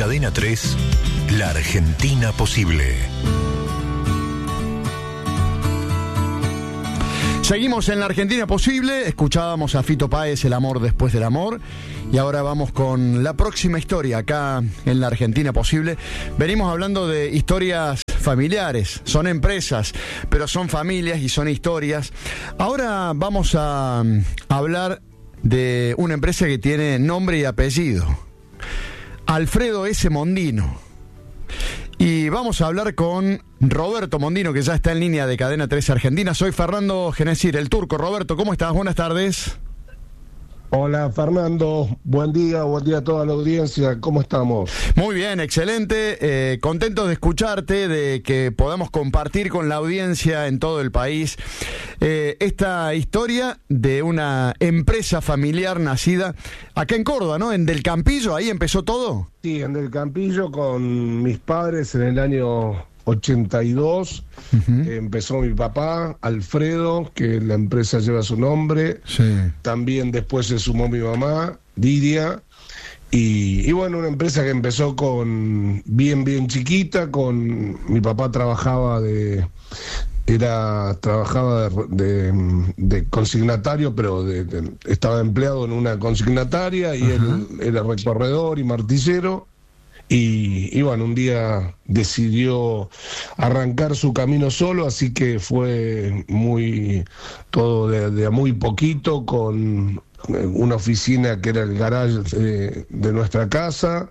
Cadena 3, La Argentina Posible. Seguimos en La Argentina Posible, escuchábamos a Fito Páez, El amor después del amor, y ahora vamos con la próxima historia acá en La Argentina Posible. Venimos hablando de historias familiares, son empresas, pero son familias y son historias. Ahora vamos a hablar de una empresa que tiene nombre y apellido, Alfredo S. Mondino. Y vamos a hablar con Roberto Mondino, que ya está en línea de Cadena 3 Argentina. Soy Fernando Genesir, el Turco. Roberto, ¿cómo estás? Buenas tardes. Hola Fernando, buen día a toda la audiencia, ¿cómo estamos? Muy bien, excelente, contento de escucharte, de que podamos compartir con la audiencia en todo el país esta historia de una empresa familiar nacida acá en Córdoba, ¿no? En Del Campillo, ahí empezó todo. Sí, en Del Campillo con mis padres en el año 82, empezó mi papá, Alfredo, que la empresa lleva su nombre, sí. También después se sumó mi mamá, Lidia, y bueno, una empresa que empezó con bien chiquita, con mi papá trabajaba de consignatario, pero estaba empleado en una consignataria y él era recorredor y martillero. Y bueno, un día decidió arrancar su camino solo, así que fue todo de a muy poquito, con una oficina que era el garage de nuestra casa.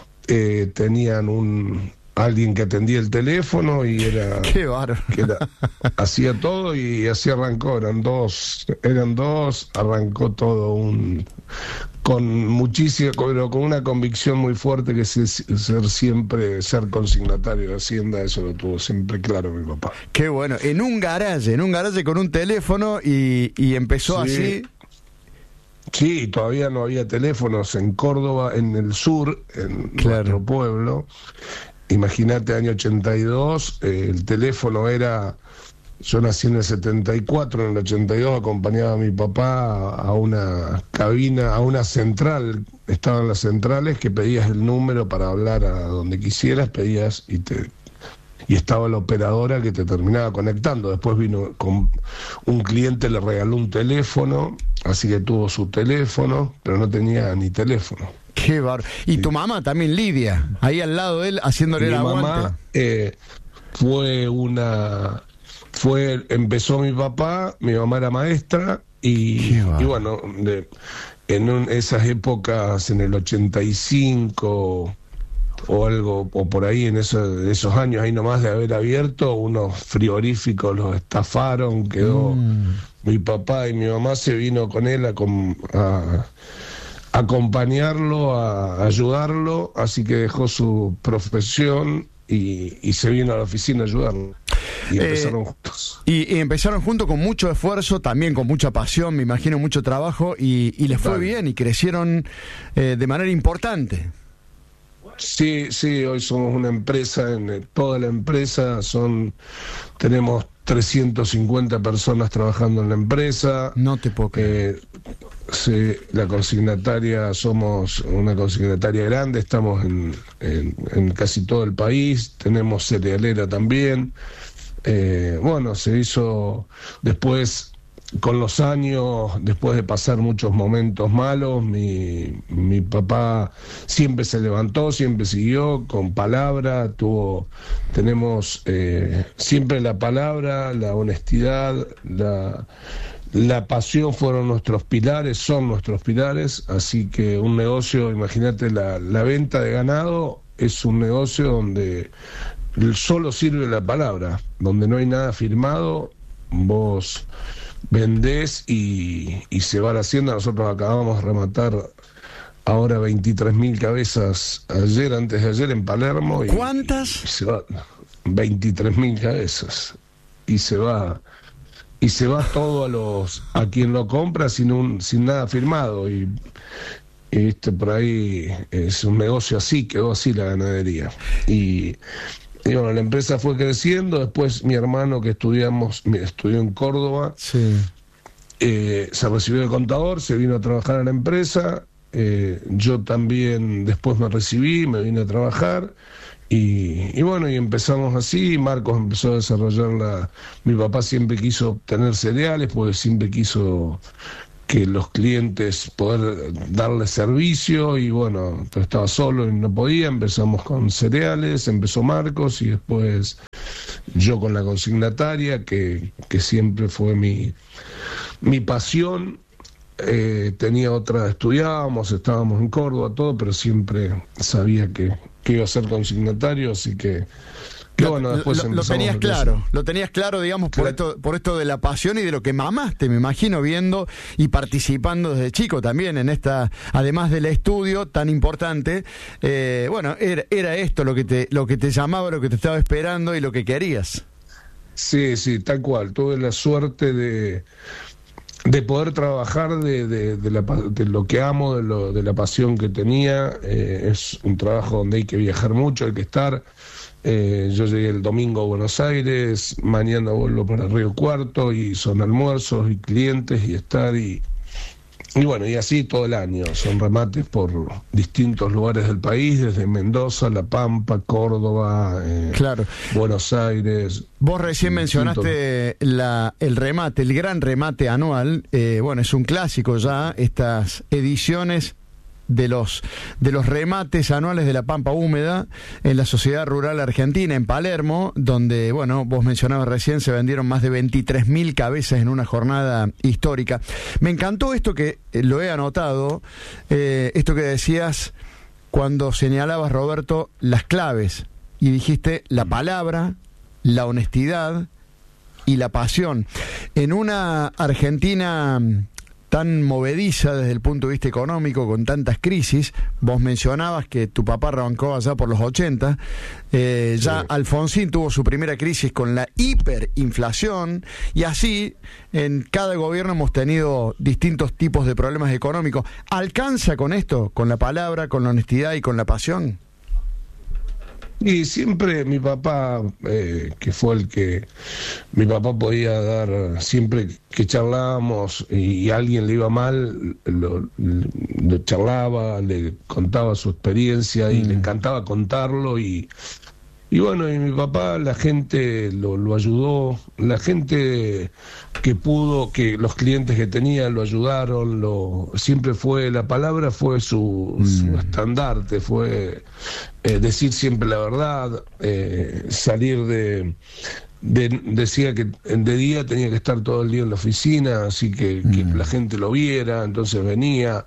Tenían alguien que atendía el teléfono y era... ¡Qué bárbaro! Hacía todo y así arrancó, eran dos, arrancó todo con muchísima, pero con una convicción muy fuerte, que ser consignatario de Hacienda, eso lo tuvo siempre claro mi papá. Qué bueno, en un garaje con un teléfono y empezó sí. Así. Sí, todavía no había teléfonos en Córdoba, en el sur, en nuestro pueblo. Imagínate, año 82, el teléfono era... Yo nací en el 74, en el 82 acompañaba a mi papá a una cabina, a una central, estaban las centrales que pedías el número para hablar a donde quisieras, pedías y estaba la operadora que te terminaba conectando. Después vino con un cliente, le regaló un teléfono, así que tuvo su teléfono, pero no tenía ni teléfono. Qué bárbaro. Y tu mamá también, Lidia, ahí al lado de él, haciéndole el aguante. Empezó mi papá, mi mamá era maestra y bueno, en esas épocas, en el 85 o algo, o por ahí, en esos años, ahí nomás de haber abierto, unos frigoríficos los estafaron, quedó mi papá y mi mamá se vino con él a acompañarlo, a ayudarlo, así que dejó su profesión y se vino a la oficina a ayudarlo. Y empezaron juntos. Y empezaron juntos con mucho esfuerzo, también con mucha pasión, me imagino, mucho trabajo, y les fue bien y crecieron de manera importante. Sí, hoy somos una empresa, toda la empresa tenemos 350 personas trabajando en la empresa. No te puedo creer. Sí, la consignataria, somos una consignataria grande, estamos en casi todo el país, tenemos cerealera también. Bueno, se hizo después, con los años, después de pasar muchos momentos malos, mi papá siempre se levantó, siempre siguió con palabra, tenemos siempre la palabra, la honestidad, la pasión fueron nuestros pilares, son nuestros pilares, así que un negocio, imagínate, la venta de ganado es un negocio donde solo sirve la palabra, donde no hay nada firmado, vos vendés y se va a la hacienda. Nosotros acabamos de rematar ahora 23.000 cabezas antes de ayer en Palermo. ¿Cuántas? Se va 23.000 cabezas y se va todo a quien lo compra sin nada firmado y por ahí es un negocio así, quedó así la ganadería. Y bueno, la empresa fue creciendo. Después mi hermano, que estudió en Córdoba, sí. Se recibió de contador, se vino a trabajar a la empresa yo también después me recibí, me vine a trabajar. Y bueno, y empezamos así. Marcos empezó a desarrollar mi papá siempre quiso tener cereales, porque siempre quiso que los clientes poder darles servicio, y bueno, pues estaba solo y no podía. Empezamos con cereales, empezó Marcos, y después yo con la consignataria, que siempre fue mi pasión. Tenía otra, estudiábamos, estábamos en Córdoba, todo, pero siempre sabía que iba a ser consignatario, así que bueno, después lo tenías claro, digamos, por esto de la pasión y de lo que mamaste, me imagino, viendo y participando desde chico también en esta, además del estudio tan importante. Bueno, era esto lo que te llamaba, lo que te estaba esperando y lo que querías. Sí, tal cual. Tuve la suerte de poder trabajar de lo que amo, de la pasión que tenía. Es un trabajo donde hay que viajar mucho, hay que estar. Yo llegué el domingo a Buenos Aires, mañana vuelvo para Río Cuarto, y son almuerzos y clientes y estar, y bueno, y así todo el año. Son remates por distintos lugares del país, desde Mendoza, La Pampa, Córdoba, claro, Buenos Aires. Vos recién mencionaste el remate, el gran remate anual. Bueno, es un clásico ya, estas ediciones de los remates anuales de La Pampa Húmeda en la Sociedad Rural Argentina en Palermo, donde, bueno, vos mencionabas recién, se vendieron más de 23.000 cabezas en una jornada histórica. Me encantó esto que lo he anotado, esto que decías cuando señalabas, Roberto, las claves, y dijiste la palabra, la honestidad y la pasión. En una Argentina tan movediza desde el punto de vista económico, con tantas crisis, vos mencionabas que tu papá arrancó allá por los 80, ya sí. Alfonsín tuvo su primera crisis con la hiperinflación, y así en cada gobierno hemos tenido distintos tipos de problemas económicos. ¿Alcanza con esto, con la palabra, con la honestidad y con la pasión? Y siempre mi papá, que fue mi papá podía dar, siempre que charlábamos y a alguien le iba mal, lo charlaba, le contaba su experiencia y le encantaba contarlo, y bueno, y mi papá, la gente lo ayudó, la gente que pudo, que los clientes que tenía lo ayudaron, siempre fue, la palabra fue su estandarte, fue decir siempre la verdad, salir decía que de día tenía que estar todo el día en la oficina, así que la gente lo viera, entonces venía.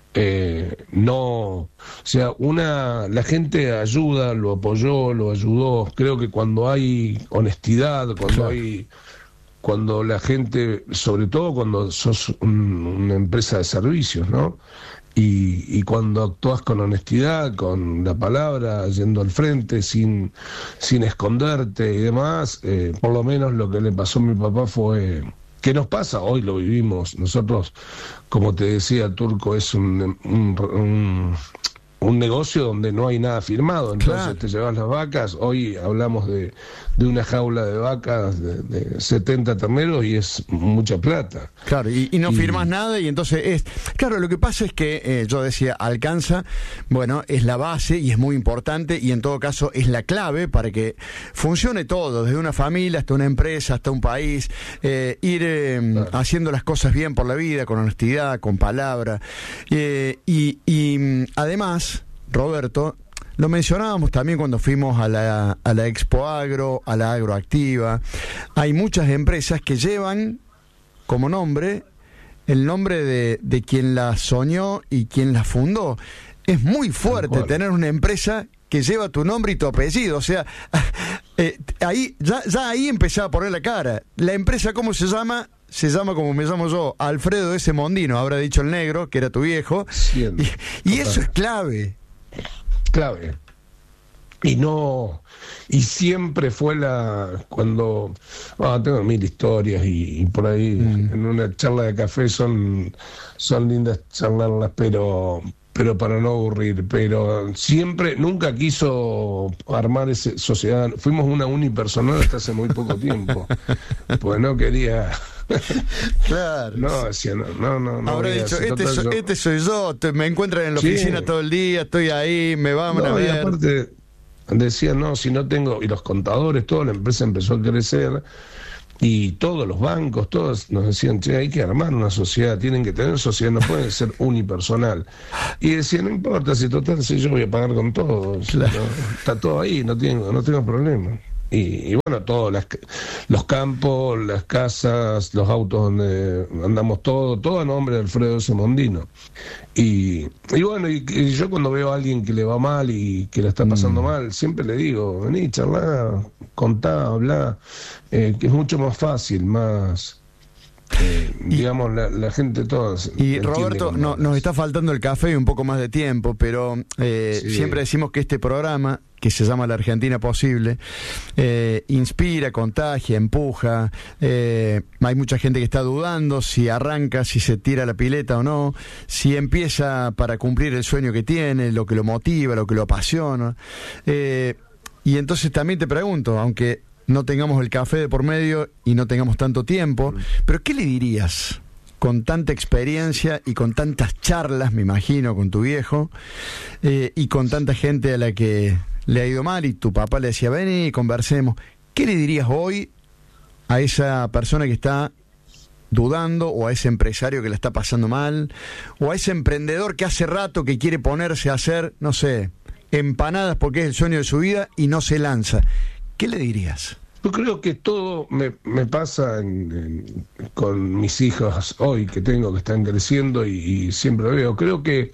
O sea, la gente ayuda, lo apoyó, lo ayudó. Creo que cuando hay honestidad, cuando la gente, sobre todo cuando sos una empresa de servicios, ¿no? Y cuando actúas con honestidad, con la palabra, yendo al frente, sin esconderte y demás, por lo menos lo que le pasó a mi papá fue... ¿Qué nos pasa? Hoy lo vivimos. Nosotros, como te decía, Turco, es un negocio donde no hay nada firmado. Entonces claro, te llevas las vacas. Hoy hablamos de una jaula de vacas de 70 terneros y es mucha plata. Claro, y no firmas nada, y entonces claro, lo que pasa es que yo decía, alcanza, bueno, es la base y es muy importante, y en todo caso es la clave para que funcione todo, desde una familia hasta una empresa, hasta un país, ir haciendo las cosas bien por la vida, con honestidad, con palabra, y además, Roberto, lo mencionábamos también cuando fuimos a la Expo Agro, a la Agroactiva. Hay muchas empresas que llevan como nombre el nombre de quien la soñó y quien la fundó. Es muy fuerte tener una empresa que lleva tu nombre y tu apellido. O sea, ahí ya ahí empezaba a poner la cara. La empresa, ¿cómo se llama? Se llama como me llamo yo, Alfredo S. Mondino, habrá dicho el negro, que era tu viejo. Y eso es clave. Clave. Y siempre fue cuando tengo 1000 historias y por ahí en una charla de café son lindas charlarlas, pero pero para no aburrir, pero siempre, nunca quiso armar esa sociedad. Fuimos una unipersonal hasta hace muy poco tiempo, pues no quería. Claro. No, decía, no. Habrá dicho, este soy yo, me encuentran en la oficina todo el día, estoy ahí, me van a ver. Y aparte decía, no, si no tengo, y los contadores, toda la empresa empezó a crecer. Y todos los bancos, todos nos decían, che, hay que armar una sociedad, tienen que tener sociedad, no pueden ser unipersonal. Y decía, no importa, si total, si yo voy a pagar con todo, claro. Está todo ahí, no tengo problema. Y bueno, todos los campos, las casas, los autos donde andamos todo a nombre de Alfredo S. Mondino. Y bueno, y yo cuando veo a alguien que le va mal y que la está pasando mal, siempre le digo, vení, charlá, contá, hablá, que es mucho más fácil, más... digamos, la gente toda. Y Roberto, nos está faltando el café y un poco más de tiempo, pero siempre decimos que este programa, que se llama La Argentina Posible, inspira, contagia, empuja. Hay mucha gente que está dudando si arranca, si se tira la pileta o no, si empieza para cumplir el sueño que tiene, lo que lo motiva, lo que lo apasiona. Y entonces también te pregunto, aunque no tengamos el café de por medio y no tengamos tanto tiempo, pero ¿qué le dirías con tanta experiencia y con tantas charlas, me imagino, con tu viejo, y con tanta gente a la que le ha ido mal y tu papá le decía, ven y conversemos? ¿Qué le dirías hoy a esa persona que está dudando, o a ese empresario que la está pasando mal, o a ese emprendedor que hace rato que quiere ponerse a hacer, no sé, empanadas porque es el sueño de su vida y no se lanza? ¿Qué le dirías? Yo creo que todo me pasa con mis hijos hoy que tengo, que están creciendo y siempre veo. Creo que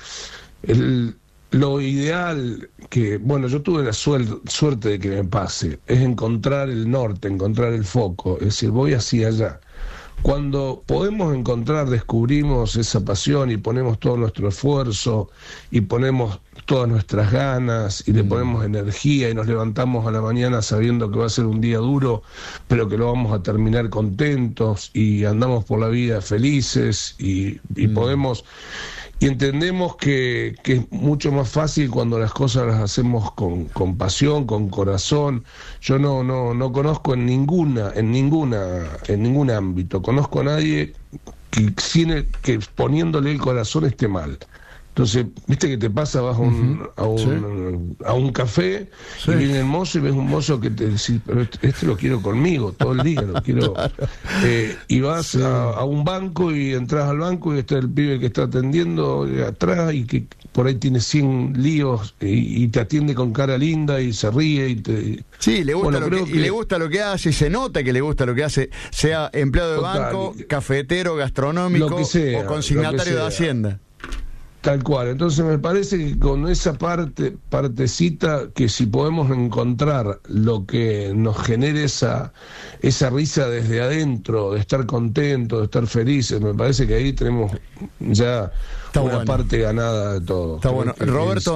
lo ideal que, bueno, yo tuve la suerte de que me pase, es encontrar el norte, encontrar el foco, es decir, voy hacia allá. Cuando podemos encontrar, descubrimos esa pasión y ponemos todo nuestro esfuerzo y ponemos todas nuestras ganas y le ponemos energía y nos levantamos a la mañana sabiendo que va a ser un día duro, pero que lo vamos a terminar contentos y andamos por la vida felices y podemos... Y entendemos que es mucho más fácil cuando las cosas las hacemos con pasión, con corazón. Yo no conozco en ningún ámbito, conozco a nadie que poniéndole el corazón esté mal. Entonces, viste que te pasa, vas a un café, sí, y viene el mozo y ves un mozo que te dice, pero este lo quiero conmigo todo el día, lo quiero. Claro. Y vas, sí, a un banco y entras al banco y está el pibe que está atendiendo atrás y que por ahí tiene 100 líos y te atiende con cara linda y se ríe y te... Sí, le gusta, y le gusta lo que hace, y se nota que le gusta lo que hace, sea empleado de banco, cafetero, gastronómico, o consignatario de Hacienda. Tal cual. Entonces me parece que con esa partecita, que si podemos encontrar lo que nos genere esa risa desde adentro, de estar contentos, de estar felices, me parece que ahí tenemos ya una parte ganada de todo. Está bueno. Roberto,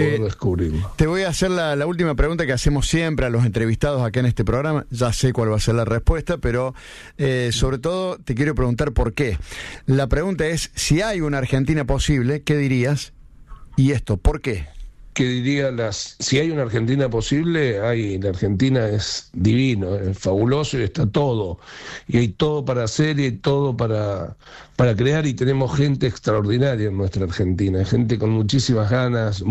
te voy a hacer la última pregunta que hacemos siempre a los entrevistados acá en este programa. Ya sé cuál va a ser la respuesta, pero sobre todo te quiero preguntar por qué. La pregunta es, si hay una Argentina posible, ¿qué dirías? Y esto, ¿por qué? Que diría, si hay una Argentina posible, la Argentina es divino, es fabuloso y está todo. Y hay todo para hacer y hay todo para crear, y tenemos gente extraordinaria en nuestra Argentina, gente con muchísimas ganas,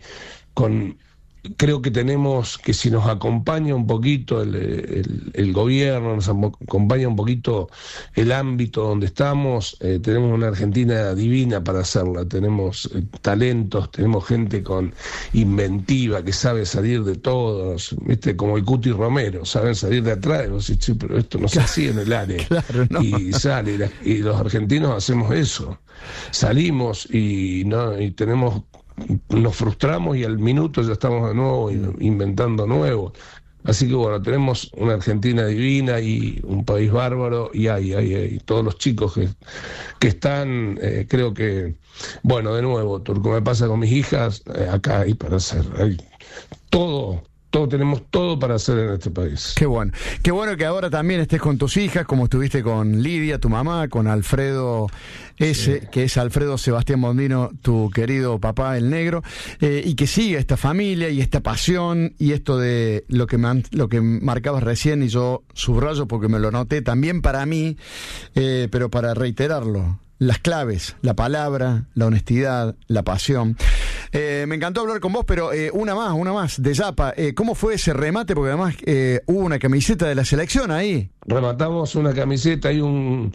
creo que tenemos que, si nos acompaña un poquito el gobierno, nos acompaña un poquito el ámbito donde estamos, tenemos una Argentina divina para hacerla. Tenemos talentos, tenemos gente con inventiva que sabe salir de todos, ¿viste? Como el Cuti Romero, saben salir de atrás. Y vos decís, pero esto no se hacía en el área. Claro, no. Y sale, y los argentinos hacemos eso. Salimos y tenemos... Nos frustramos y al minuto ya estamos de nuevo inventando nuevo. Así que bueno, tenemos una Argentina divina y un país bárbaro, y hay todos los chicos que están, creo que, bueno, de nuevo, Turco, me pasa con mis hijas, acá hay para hacer, hay todo tenemos todo para hacer en este país. Qué bueno que ahora también estés con tus hijas, como estuviste con Lidia, tu mamá, con Alfredo que es Alfredo Sebastián Mondino, tu querido papá, el negro, y que siga esta familia y esta pasión y esto de lo que marcabas recién, y yo subrayo porque me lo anoté también para mí, pero para reiterarlo. Las claves, la palabra, la honestidad, la pasión. Me encantó hablar con vos, pero una más, de Yapa. ¿Cómo fue ese remate? Porque además hubo una camiseta de la selección ahí. Rematamos una camiseta y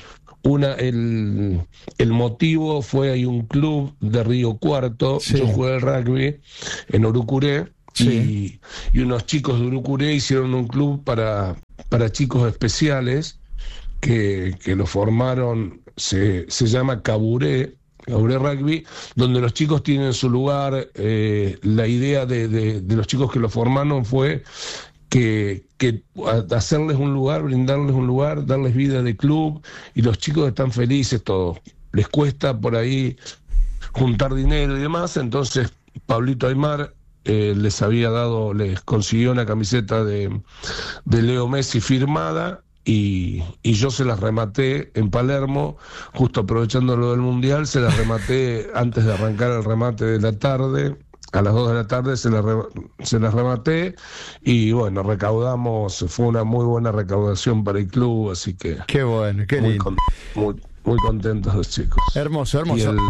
el motivo fue, hay un club de Río Cuarto, sí. Yo jugué al rugby en Urucuré, sí. y unos chicos de Urucuré hicieron un club para chicos especiales que lo formaron. Se llama Caburé Rugby, donde los chicos tienen su lugar. La idea de los chicos que lo formaron fue que hacerles un lugar, brindarles un lugar, darles vida de club, y los chicos están felices, todos. Les cuesta por ahí juntar dinero y demás, entonces Pablito Aymar les consiguió una camiseta de Leo Messi firmada, y yo se las rematé en Palermo, justo aprovechando lo del Mundial, se las rematé antes de arrancar el remate de la tarde. A las 2 de la tarde se las rematé, y bueno, fue una muy buena recaudación para el club, así que... Qué bueno, qué lindo. Muy contentos los chicos. Hermoso.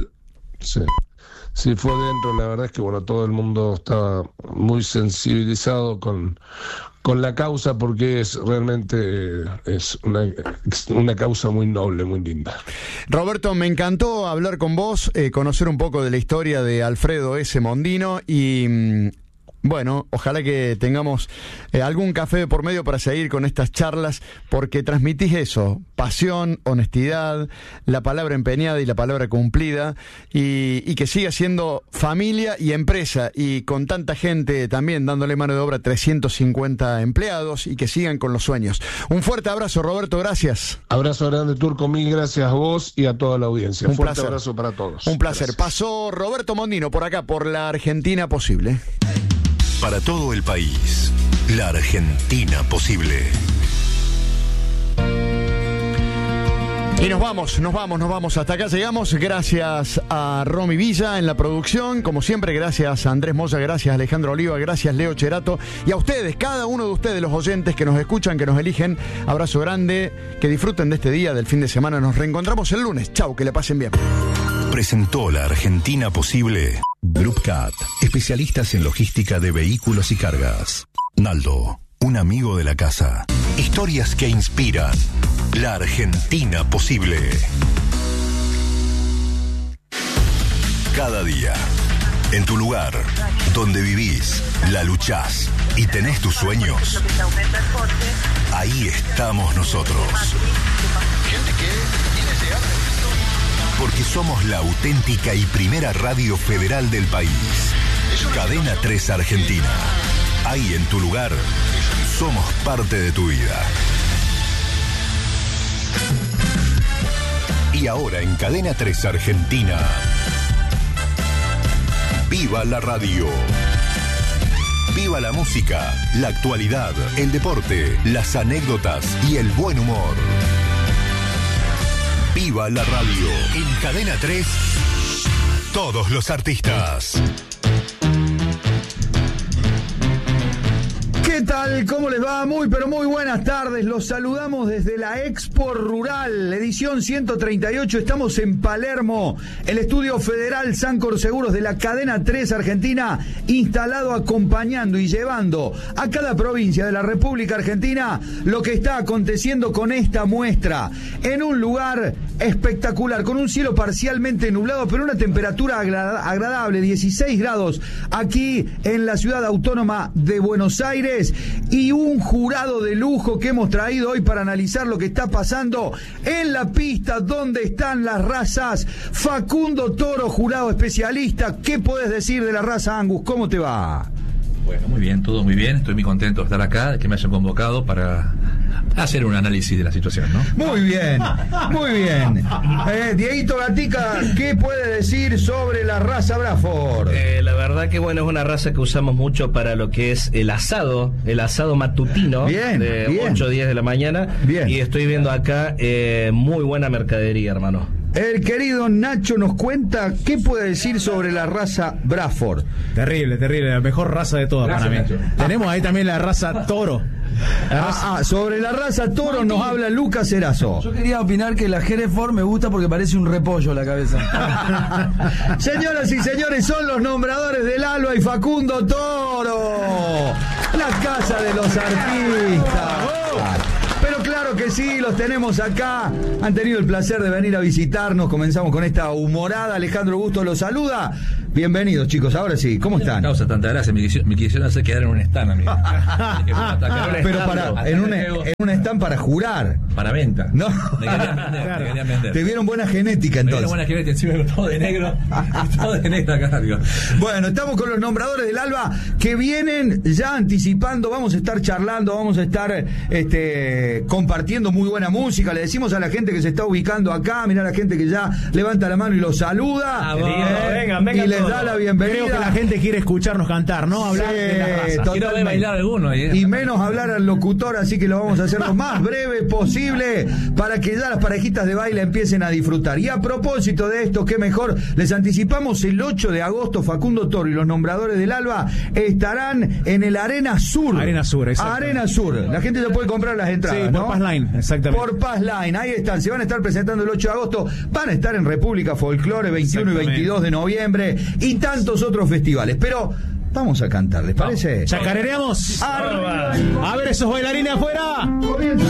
Sí, fue dentro, la verdad es que bueno, todo el mundo estaba muy sensibilizado con la causa, porque realmente es una causa muy noble, muy linda. Roberto, me encantó hablar con vos, conocer un poco de la historia de Alfredo S. Mondino, y bueno, ojalá que tengamos algún café de por medio para seguir con estas charlas, porque transmitís eso, pasión, honestidad, la palabra empeñada y la palabra cumplida, y que siga siendo familia y empresa, y con tanta gente también dándole mano de obra, 350 empleados, y que sigan con los sueños. Un fuerte abrazo, Roberto, gracias. Abrazo grande, Turco, mil gracias a vos y a toda la audiencia. Un fuerte placer. Abrazo para todos. Un placer. Gracias. Pasó Roberto Mondino por acá, por La Argentina Posible. Para todo el país, La Argentina Posible. Y nos vamos. Hasta acá llegamos. Gracias a Romy Villa en la producción. Como siempre, gracias a Andrés Moya, gracias a Alejandro Oliva, gracias Leo Cherato. Y a ustedes, cada uno de ustedes, los oyentes que nos escuchan, que nos eligen. Abrazo grande. Que disfruten de este día, del fin de semana. Nos reencontramos el lunes. Chau, que le pasen bien. Presentó La Argentina Posible Group Cat, especialistas en logística de vehículos y cargas. Naldo, un amigo de la casa. Historias que inspiran. La Argentina Posible. Cada día, en tu lugar, donde vivís, la luchás y tenés tus sueños, ahí estamos nosotros. Porque somos la auténtica y primera radio federal del país. Cadena 3 Argentina. Ahí en tu lugar, somos parte de tu vida. Y ahora en Cadena 3 Argentina, ¡viva la radio! ¡Viva la música, la actualidad, el deporte, las anécdotas y el buen humor! ¡Viva la radio! En Cadena 3, todos los artistas. ¿Qué tal? ¿Cómo les va? Muy, pero muy buenas tardes. Los saludamos desde la Expo Rural, edición 138. Estamos en Palermo, el estudio federal Sancor Seguros de la Cadena 3 Argentina, instalado acompañando y llevando a cada provincia de la República Argentina lo que está aconteciendo con esta muestra. En un lugar espectacular, con un cielo parcialmente nublado, pero una temperatura agradable, 16 grados, aquí en la ciudad autónoma de Buenos Aires. Y un jurado de lujo que hemos traído hoy para analizar lo que está pasando en la pista donde están las razas. Facundo Toro, jurado especialista. ¿Qué podés decir de la raza Angus? ¿Cómo te va? Bueno, muy bien, todo muy bien. Estoy muy contento de estar acá, de que me hayan convocado para hacer un análisis de la situación, ¿no? Muy bien, muy bien. Dieguito Gatica, ¿qué puede decir sobre la raza Braford? La verdad que bueno, es una raza que usamos mucho para lo que es el asado matutino, bien, de bien. 8 o 10 de la mañana. Bien. Y estoy viendo acá muy buena mercadería, hermano. El querido Nacho nos cuenta qué puede decir sobre la raza Braford. Terrible, la mejor raza de todas para mí. Nacho. Tenemos ahí también la raza toro. Sobre la raza toro nos habla Lucas Erazo. Yo quería opinar que la Hereford me gusta porque parece un repollo la cabeza. Señoras y señores, son los nombradores del Alba y Facundo Toro. La casa de los artistas. Pero claro que sí, los tenemos acá. Han tenido el placer de venir a visitarnos. Comenzamos con esta humorada. Alejandro Busto los saluda. Bienvenidos, chicos. Ahora sí, ¿cómo están? Causa tanta gracia, me quisieron hacer quedar en un stand, amigo. Pero en un stand para jurar. Para venta. No. Me querían vender. Te vieron buena genética entonces. Me vieron buena genética, encima todo de negro. Todo de negro acá, amigo. Bueno, estamos con los nombradores del Alba que vienen ya anticipando. Vamos a estar charlando, vamos a estar compartiendo muy buena música. Le decimos a la gente que se está ubicando acá, mirá la gente que ya levanta la mano y los saluda. Vengan, y les da la bienvenida. Creo que la gente quiere escucharnos cantar, ¿no? Hablar de la raza. Quiero ver bailar alguno. Y menos hablar al locutor, así que lo vamos a hacer lo más breve posible para que ya las parejitas de baile empiecen a disfrutar. Y a propósito de esto, qué mejor, les anticipamos el 8 de agosto, Facundo Toro y los nombradores del Alba estarán en el Arena Sur. Arena Sur, exacto. Arena Sur. La gente ya puede comprar las entradas, sí, ¿no? por Pass Line, exactamente. Por Pass Line, ahí están. Se van a estar presentando el 8 de agosto. Van a estar en República Folklore 21 y 22 de noviembre y tantos otros festivales. Pero vamos a cantar, ¿les parece? ¿Chacarereamos? A ver esos bailarines afuera. Comienza.